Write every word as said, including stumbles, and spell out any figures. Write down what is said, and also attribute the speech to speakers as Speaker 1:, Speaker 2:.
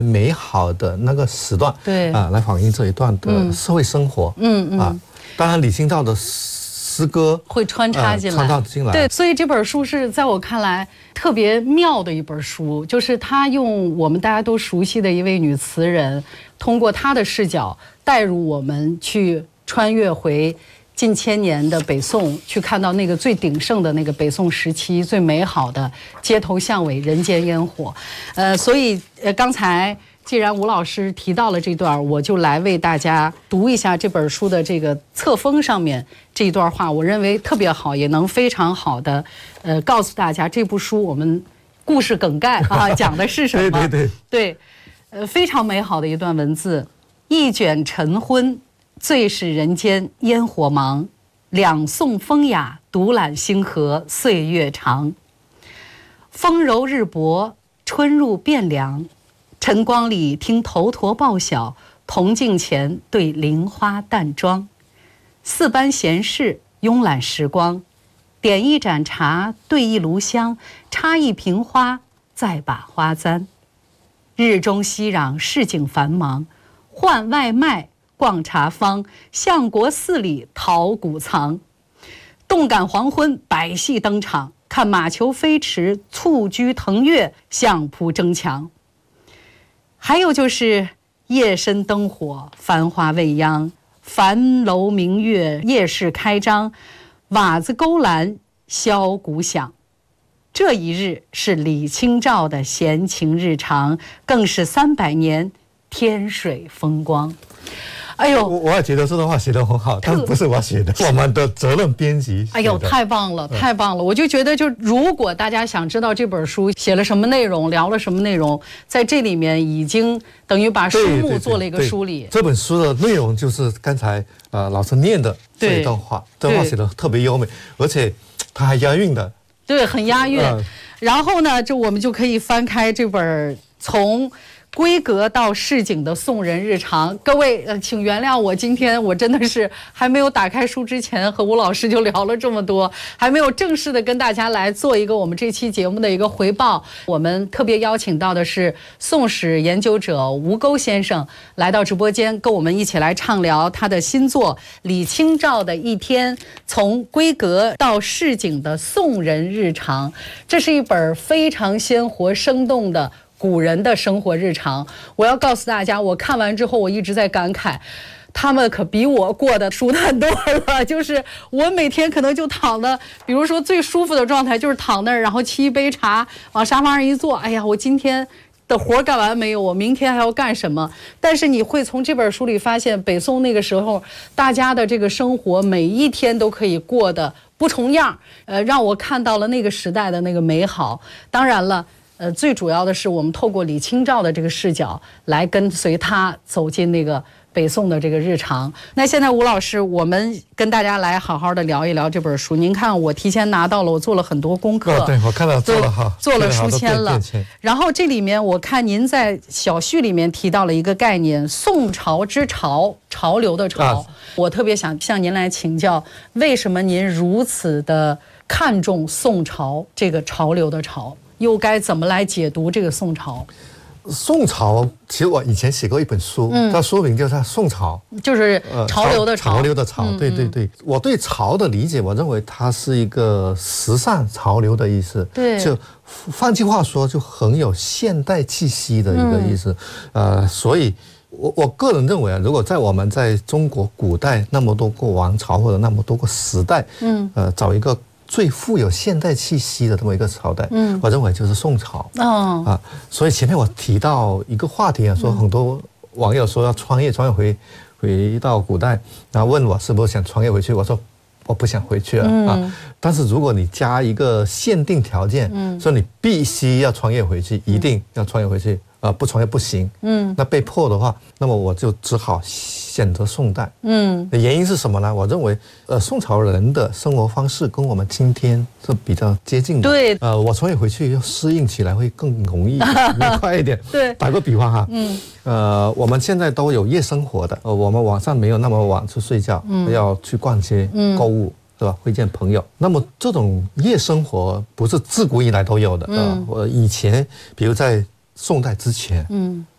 Speaker 1: 美好的那个时段，
Speaker 2: 对
Speaker 1: 啊，来反映这一段的社会生活，
Speaker 2: 嗯嗯
Speaker 1: 啊，当然李清照的诗歌
Speaker 2: 会穿插进来，
Speaker 1: 呃、穿插进来，
Speaker 2: 对，所以这本书是在我看来特别妙的一本书，就是他用我们大家都熟悉的一位女词人，通过她的视角带入我们去穿越回近千年的北宋，去看到那个最鼎盛的那个北宋时期最美好的街头巷尾人间烟火。呃，所以呃刚才既然吴老师提到了这段，我就来为大家读一下这本书的这个册封上面这一段话，我认为特别好，也能非常好的呃告诉大家这部书我们故事梗概啊讲的是什么。
Speaker 1: 对对对
Speaker 2: 对，呃非常美好的一段文字。一卷晨昏，最是人间烟火茫，两宋风雅，独揽星河岁月长。风柔日薄，春入汴梁，晨光里听头陀报晓，铜镜前对菱花淡妆。四班闲事，慵懒时光，点一盏茶，对一炉香，插一瓶花，再把花簪。日中熙攘，市井繁忙，换外卖，逛茶坊，相国寺里淘古藏。动感黄昏，百戏登场，看马球飞驰，蹴鞠腾跃，相扑争强。还有就是夜深灯火，繁华未央，樊楼明月，夜市开张，瓦子勾栏，箫鼓响。这一日是李清照的闲情日常，更是三百年天水风光。哎呦，
Speaker 1: 我我也觉得这段话写得很好，但不是我写的，我们的责任编辑。
Speaker 2: 哎呦，太棒了，太棒了！我就觉得，就如果大家想知道这本书写了什么内容，聊了什么内容，在这里面已经等于把书目做了一个梳理。
Speaker 1: 这本书的内容就是刚才呃老师念的这一段话，这段话写得特别优美，而且它还押韵的。
Speaker 2: 对，很押韵。
Speaker 1: 呃、
Speaker 2: 然后呢，就我们就可以翻开这本从闺阁到市井的宋人日常。各位呃，请原谅我，今天我真的是还没有打开书之前和吴老师就聊了这么多，还没有正式的跟大家来做一个我们这期节目的一个回报。我们特别邀请到的是宋史研究者吴钩先生来到直播间，跟我们一起来畅聊他的新作《李清照的一天：从闺阁到市井的宋人日常》。这是一本非常鲜活生动的古人的生活日常。我要告诉大家，我看完之后我一直在感慨，他们可比我过得舒坦多了。就是我每天可能就躺的，比如说最舒服的状态就是躺那儿，然后沏一杯茶，往沙发上一坐，哎呀，我今天的活干完没有？我明天还要干什么？但是你会从这本书里发现，北宋那个时候大家的这个生活每一天都可以过得不重样，呃，让我看到了那个时代的那个美好。当然了。呃，最主要的是，我们透过李清照的这个视角来跟随他走进那个北宋的这个日常。那现在吴老师，我们跟大家来好好的聊一聊这本书。您看，我提前拿到了，我做了很多功课，
Speaker 1: 哦、对我看到做了哈，
Speaker 2: 做了书签了。然后这里面我看您在小序里面提到了一个概念——宋朝之潮，潮流的潮。啊、我特别想向您来请教，为什么您如此的看重宋朝这个潮流的潮？又该怎么来解读这个宋朝？
Speaker 1: 宋朝其实我以前写过一本书，嗯、它书名就叫《宋朝》，
Speaker 3: 就是潮流的潮。
Speaker 1: 潮流的潮，嗯、对对对。我对潮的理解，我认为它是一个时尚潮流的意思。
Speaker 2: 对，
Speaker 1: 就换句话说，就很有现代气息的一个意思。嗯、呃，所以我我个人认为啊，如果在我们在中国古代那么多个王朝或者那么多个时代，嗯，呃，找一个最富有现代气息的这么一个朝代，嗯，我认为就是宋朝。哦，啊，所以前面我提到一个话题啊，说很多网友说要穿越，穿越回回到古代，然后问我是不是想穿越回去，我说我不想回去了、嗯、啊。但是如果你加一个限定条件，嗯，说你必须要穿越回去，一定要穿越回去。呃，不穿越不行，嗯，那被迫的话，那么我就只好选择宋代，嗯，原因是什么呢？我认为，呃，宋朝人的生活方式跟我们今天是比较接近的，
Speaker 2: 对，
Speaker 1: 呃，我穿越回去要适应起来会更容易、更快一点，
Speaker 2: 对，
Speaker 1: 打个比方哈，嗯，呃，我们现在都有夜生活的，呃，我们晚上没有那么晚去睡觉，嗯，要去逛街、嗯、购物。是吧？会见朋友，那么这种夜生活不是自古以来都有的，嗯，我、呃、以前，比如在宋代之前，嗯，